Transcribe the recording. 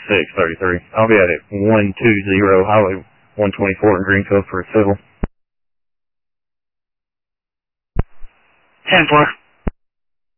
633. I'll be at 120 Highway 124 in Greenfield for a civil. 10-4.